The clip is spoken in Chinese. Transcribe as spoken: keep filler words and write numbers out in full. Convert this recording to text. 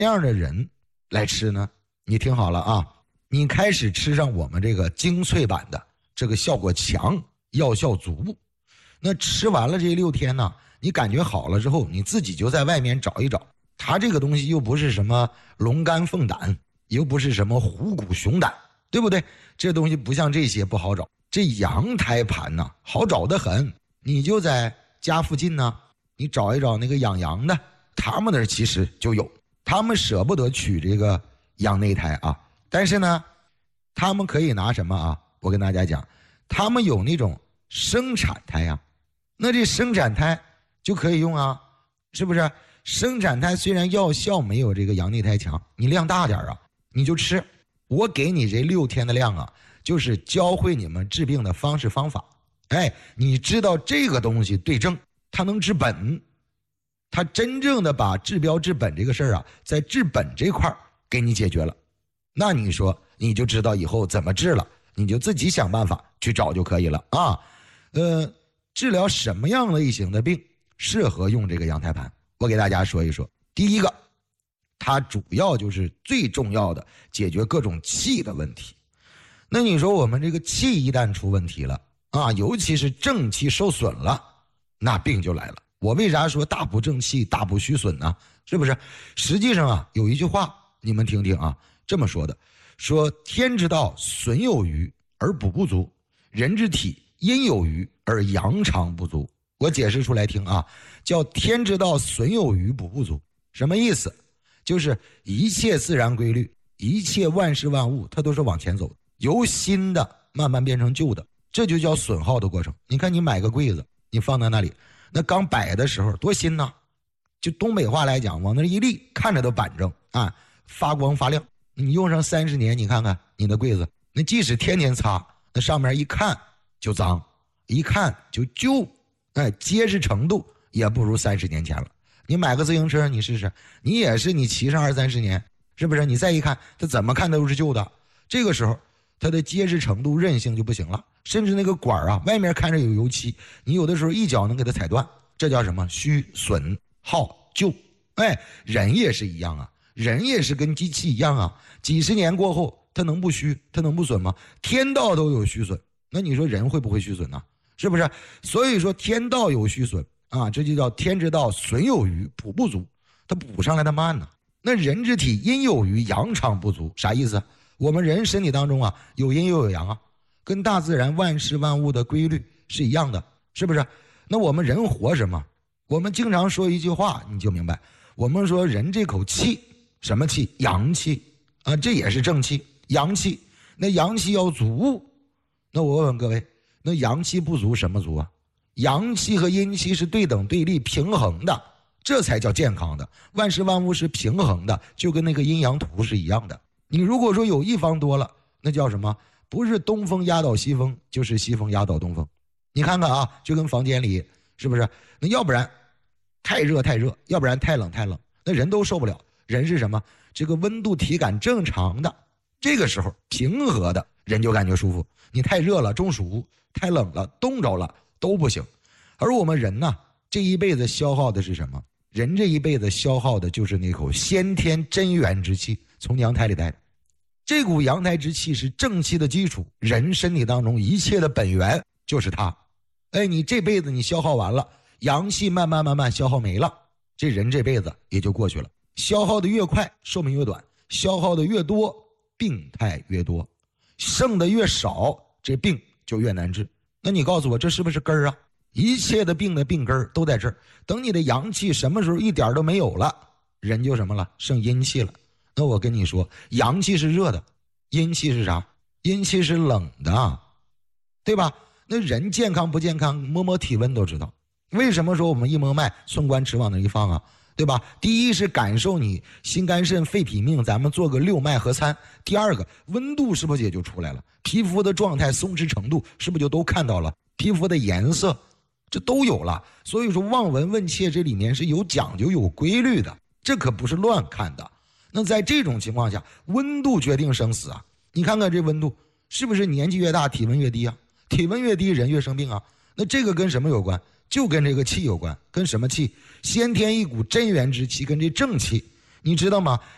样的人来吃呢？你听好了啊，你开始吃上我们这个精粹版的，这个效果强，药效足。那吃完了这六天呢，你感觉好了之后，你自己就在外面找一找，它这个东西又不是什么龙肝凤胆，又不是什么虎骨熊胆，对不对？这东西不像这些不好找。这羊胎盘呢，好找得很，你就在家附近呢，你找一找那个养羊的，他们那儿其实就有，他们舍不得取这个羊内胎啊，但是呢，他们可以拿什么啊？我跟大家讲，他们有那种生产胎啊，那这生产胎就可以用啊，是不是？生产胎虽然药效没有这个羊内胎强，你量大点啊，你就吃。我给你这六天的量啊，就是教会你们治病的方式方法。哎，你知道这个东西对症，它能治本，它真正的把治标治本这个事儿啊，在治本这块给你解决了。那你说你就知道以后怎么治了，你就自己想办法去找就可以了啊。呃，治疗什么样类型的病适合用这个羊胎盘？我给大家说一说。第一个，它主要就是最重要的解决各种气的问题。那你说我们这个气一旦出问题了啊，尤其是正气受损了，那病就来了。我为啥说大补正气大补虚损呢？是不是？实际上啊，有一句话你们听听啊，这么说的，说天之道损有余而补不足，人之体阴有余而阳常不足。我解释出来听啊，叫天之道损有余补不足。什么意思？就是一切自然规律，一切万事万物它都是往前走的，由新的慢慢变成旧的，这就叫损耗的过程。你看你买个柜子，你放在那里，那刚摆的时候多新呐，就东北话来讲，往那一立看着都板正啊，发光发亮。你用上三十年，你看看你的柜子，那即使天天擦，那上面一看就脏，一看就旧，哎，结实程度也不如三十年前了。你买个自行车你试试，你也是你骑上二三十年，是不是？你再一看它怎么看都是旧的，这个时候它的结实程度韧性就不行了，甚至那个管啊外面看着有油漆，你有的时候一脚能给它踩断，这叫什么？虚损耗旧。哎，人也是一样啊，人也是跟机器一样啊，几十年过后它能不虚，它能不损吗？天道都有虚损，那你说人会不会虚损呢？是不是？所以说天道有虚损啊，这就叫天之道损有余补不足，它补上来的慢呢。那人之体阴有余阳常不足，啥意思？我们人身体当中啊，有阴又有阳啊，跟大自然万事万物的规律是一样的，是不是？那我们人活什么？我们经常说一句话你就明白，我们说人这口气，什么气？阳气啊，这也是正气，阳气。那阳气要足，那我问问各位，那阳气不足什么足啊？阳气和阴气是对等对立平衡的，这才叫健康的。万事万物是平衡的，就跟那个阴阳图是一样的。你如果说有一方多了，那叫什么？不是东风压倒西风，就是西风压倒东风。你看看啊，就跟房间里是不是？那要不然太热太热，要不然太冷太冷，那人都受不了。人是什么？这个温度体感正常的，这个时候平和的人就感觉舒服。你太热了中暑，太冷了冻着了都不行。而我们人呢，这一辈子消耗的是什么？人这一辈子消耗的就是那口先天真元之气，从娘胎里带的。这股阳胎之气是正气的基础，人身体当中一切的本源就是它。哎，你这辈子你消耗完了，阳气慢慢慢慢消耗没了，这人这辈子也就过去了。消耗的越快，寿命越短；消耗的越多，病态越多；剩的越少，这病就越难治。那你告诉我，这是不是根儿啊？一切的病的病根儿都在这儿。等你的阳气什么时候一点都没有了，人就什么了？剩阴气了。那我跟你说，阳气是热的，阴气是啥？阴气是冷的，对吧？那人健康不健康，摸摸体温都知道。为什么说我们一摸脉，寸关尺往那一放啊？对吧？第一是感受你心肝肾肺脾命，咱们做个六脉合参。第二个，温度是不是也就出来了？皮肤的状态松弛程度是不是就都看到了？皮肤的颜色这都有了。所以说望闻问切这里面是有讲究有规律的，这可不是乱看的。那在这种情况下，温度决定生死啊！你看看这温度是不是年纪越大体温越低啊？体温越低人越生病啊。那这个跟什么有关？就跟这个气有关。跟什么气？先天一股真元之气，跟这正气。你知道吗？